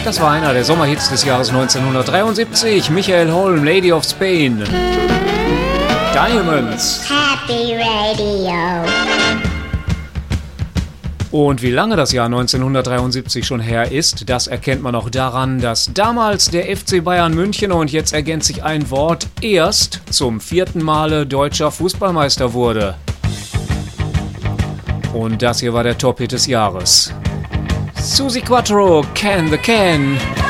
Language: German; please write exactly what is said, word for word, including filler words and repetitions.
Das war einer der Sommerhits des Jahres neunzehnhundertdreiundsiebzig. Michael Holm, Lady of Spain. Diamonds. Happy Radio. Und wie lange das Jahr neunzehnhundertdreiundsiebzig schon her ist, das erkennt man auch daran, dass damals der F C Bayern München, und jetzt ergänzt sich ein Wort, erst zum vierten Male deutscher Fußballmeister wurde. Und das hier war der Top-Hit des Jahres. Susi Quattro, Can the Can.